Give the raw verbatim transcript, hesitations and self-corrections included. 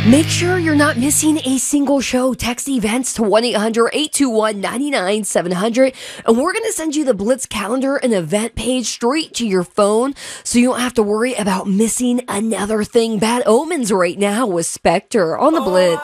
Make sure you're not missing a single show. Text events to one eight hundred, eight two one, nine nine seven hundred. And we're going to send you the Blitz calendar and event page straight to your phone so you don't have to worry about missing another thing. Bad Omens right now with Spectre on the Blitz.